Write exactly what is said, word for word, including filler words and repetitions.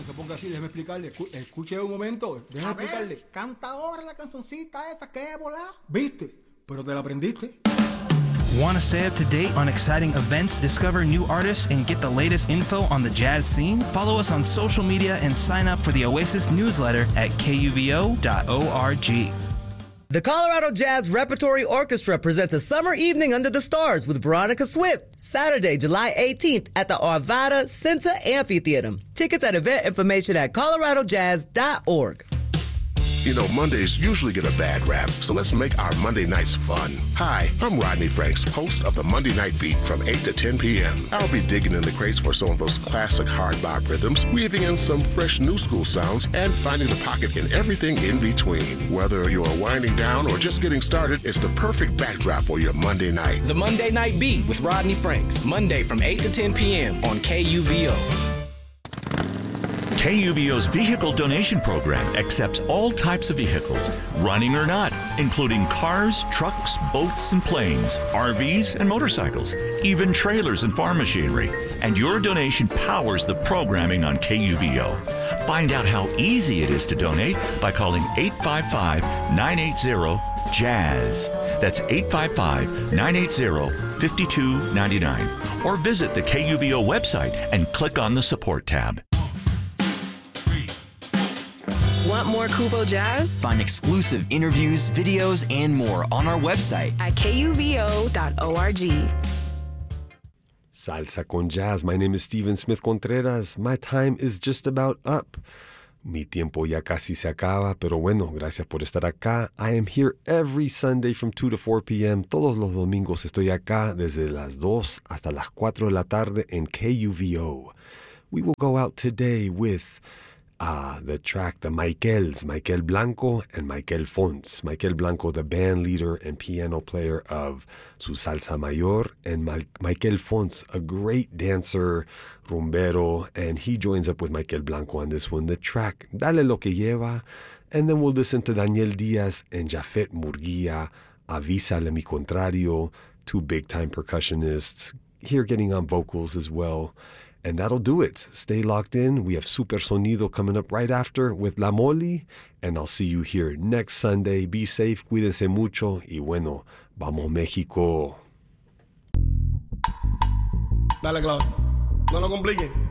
se ponga así, déjeme explicarle. Escu- escuche un momento, déjeme A ver, explicarle. canta ahora la cancioncita esa que es volá. ¿Viste? Pero te la aprendiste. Want to stay up to date on exciting events, discover new artists, and get the latest info on the jazz scene? Follow us on social media and sign up for the Oasis newsletter at K U V O dot org. The Colorado Jazz Repertory Orchestra presents a summer evening under the stars with Veronica Swift, Saturday, July eighteenth at the Arvada Center Amphitheater. Tickets at event information at colorado jazz dot org. You know, Mondays usually get a bad rap, so let's make our Monday nights fun. Hi, I'm Rodney Franks, host of the Monday Night Beat from eight to ten p.m. I'll be digging in the crates for some of those classic hard bop rhythms, weaving in some fresh new school sounds, and finding the pocket in everything in between. Whether you're winding down or just getting started, it's the perfect backdrop for your Monday night. The Monday Night Beat with Rodney Franks, Monday from eight to ten p.m. on K U V O. K U V O's vehicle donation program accepts all types of vehicles, running or not, including cars, trucks, boats, and planes, R Vs, and motorcycles, even trailers and farm machinery. And your donation powers the programming on K U V O. Find out how easy it is to donate by calling eight five five, nine eight zero, jazz. That's eight five five, nine eight zero, five two nine nine. Or visit the K U V O website and click on the support tab. Want more Kubo Jazz? Find exclusive interviews, videos, and more on our website at K U V O dot org. Salsa con Jazz. My name is Steven Smith Contreras. My time is just about up. Mi tiempo ya casi se acaba, pero bueno, gracias por estar acá. I am here every Sunday from two to four p.m. Todos los domingos estoy acá desde las dos hasta las cuatro de la tarde en K U V O. We will go out today with Uh, the track, the Michaels, Michael Blanco and Michael Fons. Michael Blanco, the band leader and piano player of Su Salsa Mayor, and Ma- Michael Fons, a great dancer, rumbero, and he joins up with Michael Blanco on this one. The track, Dale Lo Que Lleva, and then we'll listen to Daniel Diaz and Jafet Murguia, Avísale Mi Contrario, two big-time percussionists, here getting on vocals as well. And that'll do it. Stay locked in. We have Super Sonido coming up right after with La Moli. And I'll see you here next Sunday. Be safe, cuídense mucho. Y bueno, vamos México. Dale, Claudio. No lo compliquen.